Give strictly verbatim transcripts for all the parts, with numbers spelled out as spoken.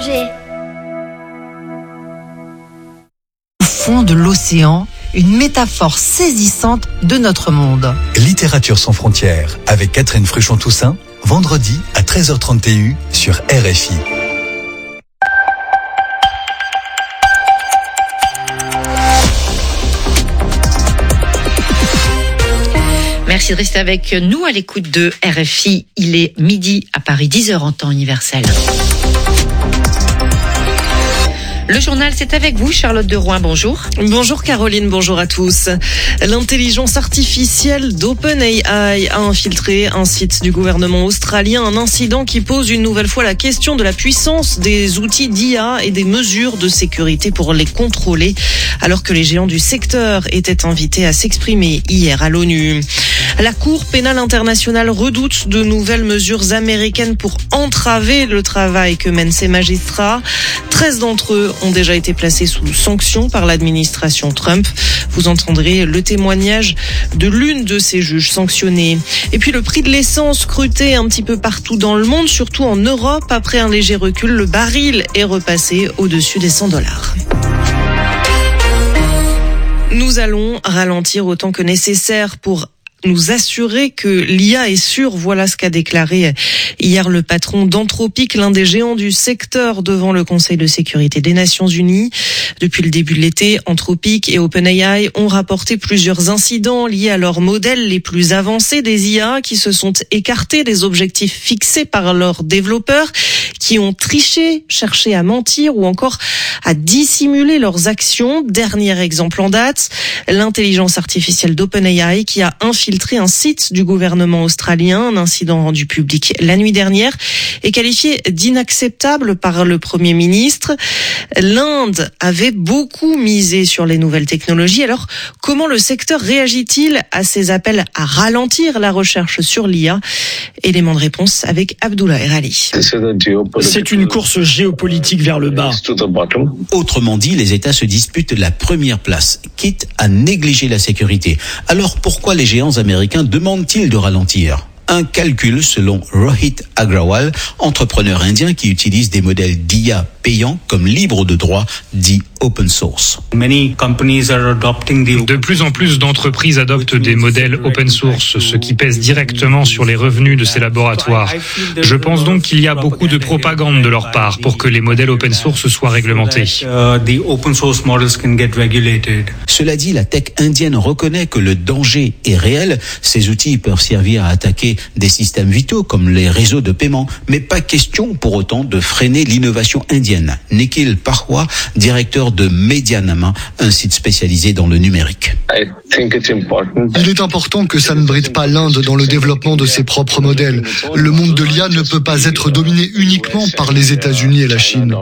projet. Au fond de l'océan, une métaphore saisissante de notre monde. Littérature sans frontières avec Catherine Fruchon-Toussaint, vendredi à treize heures trente sur R F I. Merci de rester avec nous à l'écoute de R F I. Il est midi à Paris, dix heures en temps universel. Le journal, c'est avec vous, Charlotte de Rouen. Bonjour. Bonjour Caroline, bonjour à tous. L'intelligence artificielle d'OpenAI a infiltré un site du gouvernement australien, un incident qui pose une nouvelle fois la question de la puissance des outils d'I A et des mesures de sécurité pour les contrôler, alors que les géants du secteur étaient invités à s'exprimer hier à l'ONU. La Cour pénale internationale redoute de nouvelles mesures américaines pour entraver le travail que mènent ces magistrats. treize d'entre eux ont déjà été placés sous sanction par l'administration Trump. Vous entendrez le témoignage de l'une de ces juges sanctionnés. Et puis le prix de l'essence scruté un petit peu partout dans le monde, surtout en Europe. Après un léger recul, le baril est repassé au-dessus des cent dollars. Nous allons ralentir autant que nécessaire pour nous assurer que l'I A est sûre. Voilà ce qu'a déclaré hier le patron d'Anthropic, l'un des géants du secteur, devant le Conseil de sécurité des Nations Unies. Depuis le début de l'été, Anthropic et OpenAI ont rapporté plusieurs incidents liés à leurs modèles les plus avancés des I A qui se sont écartés des objectifs fixés par leurs développeurs, qui ont triché, cherché à mentir ou encore à dissimuler leurs actions. Dernier exemple en date, l'intelligence artificielle d'OpenAI qui a infiltré un site du gouvernement australien. Un incident rendu public la nuit dernière est qualifié d'inacceptable par le Premier ministre. L'Inde avait beaucoup misé sur les nouvelles technologies. Alors, comment le secteur réagit-il à ces appels à ralentir la recherche sur l'I A? Élément de réponse avec Abdullah Erali. C'est une course géopolitique vers le bas. Autrement dit, les États se disputent la première place, quitte à négliger la sécurité. Alors pourquoi les géants américains demandent-ils de ralentir ? Un calcul selon Rohit Agrawal, entrepreneur indien qui utilise des modèles d'I A payants comme libres de droit, dit open source. De plus en plus d'entreprises adoptent des modèles open source, ce qui pèse directement sur les revenus de ces laboratoires. Je pense donc qu'il y a beaucoup de propagande de leur part pour que les modèles open source soient réglementés. Cela dit, la tech indienne reconnaît que le danger est réel. Ces outils peuvent servir à attaquer des systèmes vitaux comme les réseaux de paiement, mais pas question pour autant de freiner l'innovation indienne. Nikhil Parwa, directeur de Medianama, un site spécialisé dans le numérique. Il est important que ça ne bride pas l'Inde dans le développement de ses propres modèles. Le monde de l'I A ne peut pas être dominé uniquement par les États-Unis et la Chine.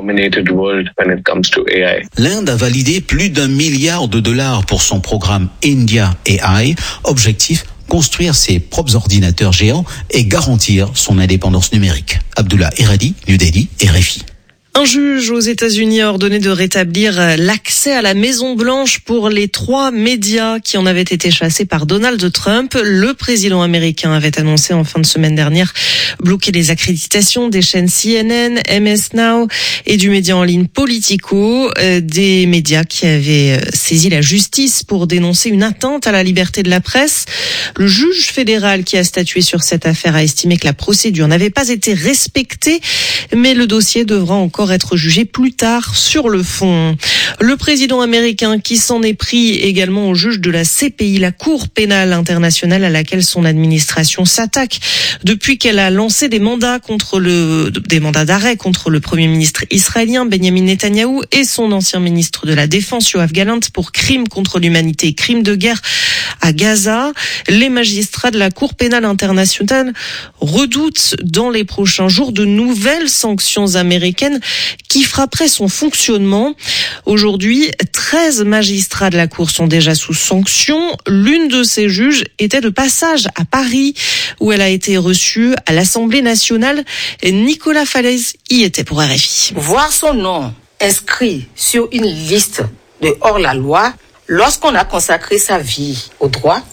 L'Inde a validé plus d'un milliard de dollars pour son programme India A I. Objectif, construire ses propres ordinateurs géants et garantir son indépendance numérique. Abdullah Eradi, New Delhi, R F I. Un juge aux États-Unis a ordonné de rétablir l'accès à la Maison-Blanche pour les trois médias qui en avaient été chassés par Donald Trump. Le président américain avait annoncé en fin de semaine dernière bloquer les accréditations des chaînes C N N, M S Now et du média en ligne Politico, des médias qui avaient saisi la justice pour dénoncer une atteinte à la liberté de la presse. Le juge fédéral qui a statué sur cette affaire a estimé que la procédure n'avait pas été respectée, mais le dossier devra encore être jugé plus tard sur le fond. Le président américain qui s'en est pris également au juge de la C P I, la Cour pénale internationale à laquelle son administration s'attaque depuis qu'elle a lancé des mandats contre le, des mandats d'arrêt contre le premier ministre israélien Benjamin Netanyahou et son ancien ministre de la Défense Yoav Gallant pour crimes contre l'humanité et crimes de guerre à Gaza. Les magistrats de la Cour pénale internationale redoutent dans les prochains jours de nouvelles sanctions américaines qui frapperaient son fonctionnement. Aujourd'hui, treize magistrats de la Cour sont déjà sous sanction. L'une de ces juges était de passage à Paris, où elle a été reçue à l'Assemblée nationale. Nicolas Falaise y était pour R F I. Voir son nom inscrit sur une liste de hors-la-loi, lorsqu'on a consacré sa vie au droit,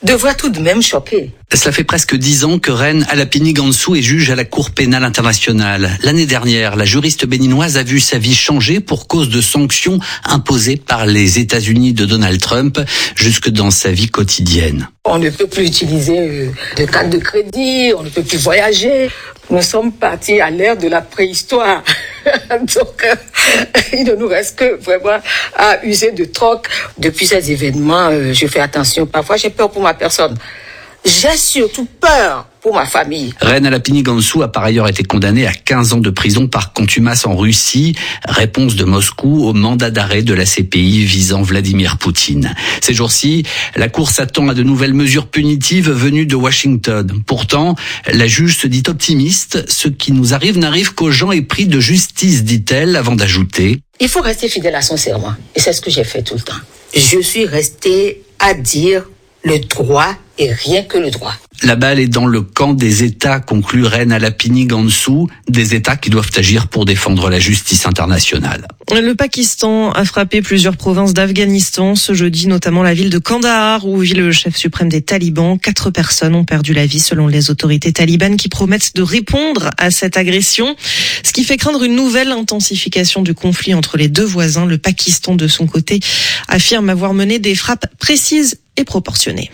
devrait tout de même choquer. Cela fait presque dix ans que Reine Alapini Gansou est juge à la Cour pénale internationale. L'année dernière, la juriste béninoise a vu sa vie changer pour cause de sanctions imposées par les États-Unis de Donald Trump jusque dans sa vie quotidienne. On ne peut plus utiliser de carte de crédit, on ne peut plus voyager. Nous sommes partis à l'ère de la préhistoire. Donc, euh, il ne nous reste que vraiment à user de troc. Depuis ces événements, euh, je fais attention. Parfois, j'ai peur pour ma personne. J'ai surtout peur pour ma famille. Reine Alapini Gansou a par ailleurs été condamnée à quinze ans de prison par contumace en Russie. Réponse de Moscou au mandat d'arrêt de la C P I visant Vladimir Poutine. Ces jours-ci, la Cour s'attend à de nouvelles mesures punitives venues de Washington. Pourtant, la juge se dit optimiste. Ce qui nous arrive n'arrive qu'aux gens épris de justice, dit-elle, avant d'ajouter. Il faut rester fidèle à son serment. Et c'est ce que j'ai fait tout le temps. Je suis restée à dire le droit et rien que le droit. La balle est dans le camp des États, conclut Reine Alapini Gansou, des États qui doivent agir pour défendre la justice internationale. Le Pakistan a frappé plusieurs provinces d'Afghanistan ce jeudi, notamment la ville de Kandahar, où vit le chef suprême des talibans. Quatre personnes ont perdu la vie selon les autorités talibanes qui promettent de répondre à cette agression, ce qui fait craindre une nouvelle intensification du conflit entre les deux voisins. Le Pakistan, de son côté, affirme avoir mené des frappes précises et proportionnées.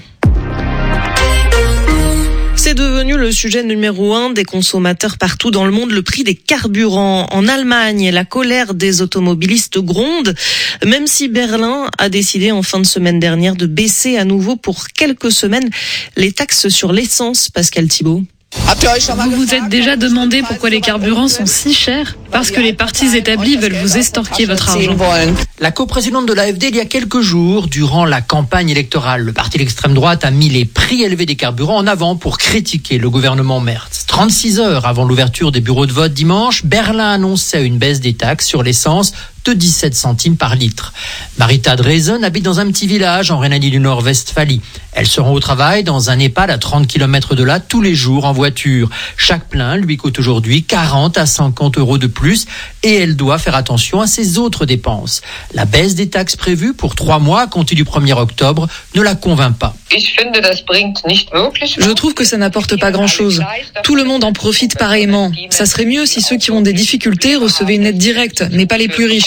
C'est devenu le sujet numéro un des consommateurs partout dans le monde, le prix des carburants. En Allemagne, la colère des automobilistes gronde, même si Berlin a décidé en fin de semaine dernière de baisser à nouveau pour quelques semaines les taxes sur l'essence. Pascal Thibault. Vous vous êtes déjà demandé pourquoi les carburants sont si chers ? Parce que les partis établis veulent vous estorquer votre argent. La coprésidente de l'A F D, il y a quelques jours, durant la campagne électorale, le parti d'extrême droite a mis les prix élevés des carburants en avant pour critiquer le gouvernement Merz. trente-six heures avant l'ouverture des bureaux de vote dimanche, Berlin annonçait une baisse des taxes sur l'essence de dix-sept centimes par litre. Marita Dresen habite dans un petit village en Rhénanie du Nord-Westphalie. Elle se rend au travail dans un EHPAD à trente kilomètres de là tous les jours en voiture. Chaque plein lui coûte aujourd'hui quarante à cinquante euros de plus et elle doit faire attention à ses autres dépenses. La baisse des taxes prévue pour trois mois à compter du premier octobre ne la convainc pas. Je trouve que ça n'apporte pas grand-chose. Tout le monde en profite pareillement. Ça serait mieux si ceux qui ont des difficultés recevaient une aide directe, mais pas les plus riches.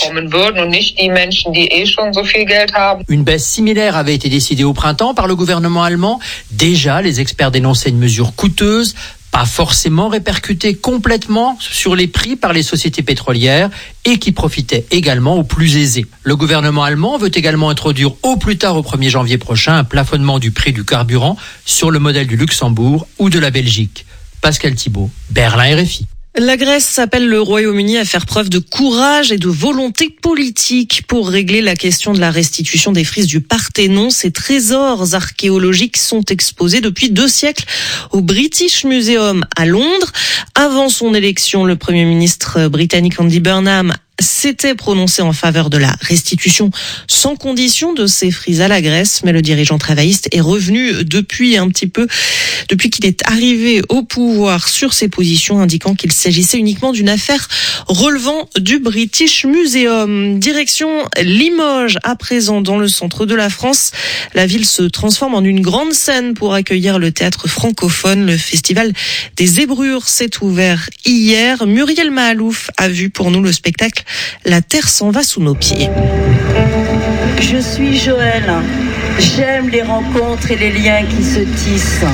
Une baisse similaire avait été décidée au printemps par le gouvernement allemand. Déjà, les experts dénonçaient une mesure coûteuse, pas forcément répercutée complètement sur les prix par les sociétés pétrolières et qui profitait également aux plus aisés. Le gouvernement allemand veut également introduire au plus tard au premier janvier prochain un plafonnement du prix du carburant sur le modèle du Luxembourg ou de la Belgique. Pascal Thibault, Berlin R F I. La Grèce appelle le Royaume-Uni à faire preuve de courage et de volonté politique pour régler la question de la restitution des frises du Parthénon. Ces trésors archéologiques sont exposés depuis deux siècles au British Museum à Londres. Avant son élection, le Premier ministre britannique Andy Burnham s'était prononcé en faveur de la restitution sans condition de ces frises à la Grèce, mais le dirigeant travailliste est revenu depuis un petit peu, depuis qu'il est arrivé au pouvoir sur ses positions, indiquant qu'il s'agissait uniquement d'une affaire relevant du British Museum. Direction Limoges, à présent dans le centre de la France. La ville se transforme en une grande scène pour accueillir le théâtre francophone. Le festival des Zébrures s'est ouvert hier. Muriel Mahalouf a vu pour nous le spectacle La terre s'en va sous nos pieds. Je suis Joël. J'aime les rencontres et les liens qui se tissent.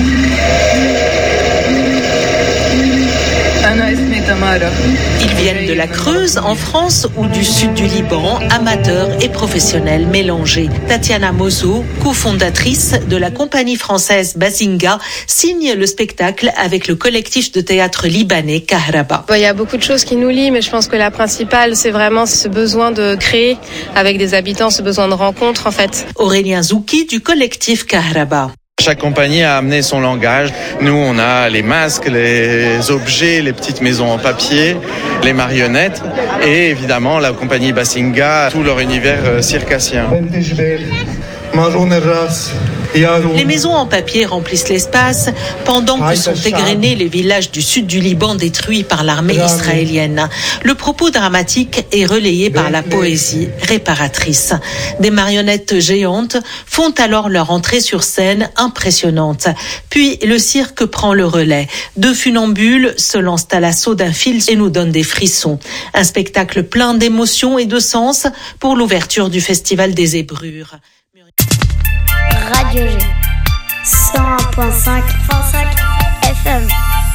Ils viennent de la Creuse, en France, ou du sud du Liban, amateurs et professionnels mélangés. Tatiana Mozo, cofondatrice de la compagnie française Bazinga, signe le spectacle avec le collectif de théâtre libanais Kahraba. Il y a beaucoup de choses qui nous lient, mais je pense que la principale, c'est vraiment ce besoin de créer avec des habitants, ce besoin de rencontre, en fait. Aurélien Zouki du collectif Kahraba. Chaque compagnie a amené son langage. Nous, on a les masques, les objets, les petites maisons en papier, les marionnettes et évidemment la compagnie Bazinga, tout leur univers circassien. Les maisons en papier remplissent l'espace pendant que sont égrenés les villages du sud du Liban détruits par l'armée israélienne. Le propos dramatique est relayé par la poésie réparatrice. Des marionnettes géantes font alors leur entrée sur scène impressionnante. Puis le cirque prend le relais. Deux funambules se lancent à l'assaut d'un fil et nous donnent des frissons. Un spectacle plein d'émotions et de sens pour l'ouverture du Festival des Zébrures. Radio G, cent un virgule cinq F M.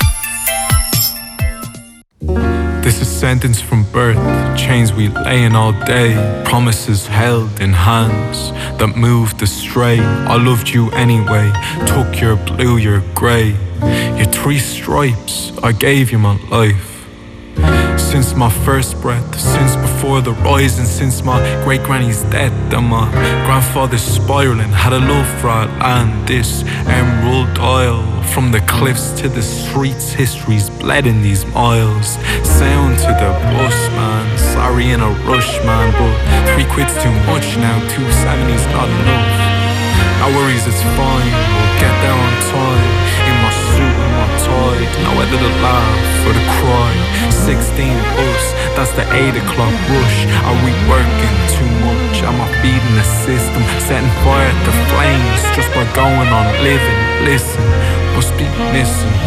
This is sentence from birth, chains we lay in all day, promises held in hands that moved astray. I loved you anyway, took your blue, your grey, your three stripes, I gave you my life. Since my first breath, since before the rising, since my great granny's death and my grandfather's spiraling, had a love for our land, this emerald isle. From the cliffs to the streets, history's bled in these miles. Sound to the bus, man, sorry in a rush, man, but three quid's too much now, two seventy's not enough. No worries, it's fine, we'll get there on time. In my suit and my tie, know whether to laugh or to cry. Sixteen us, that's the eight o'clock rush. Are we working too much? Am I feeding the system? Setting fire to flames just by going on living. Listen, must be missing